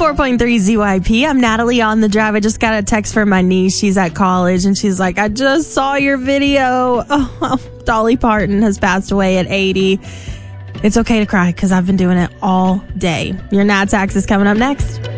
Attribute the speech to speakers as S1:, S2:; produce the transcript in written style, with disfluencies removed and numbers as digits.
S1: 104.3 ZYP. I'm Natalie on the drive. I just got a text from my niece. She's at college, and she's like, I just saw your video. Oh, Dolly Parton has passed away at 80. It's okay to cry because I've been doing it all day. Your Nats Axe is coming up next.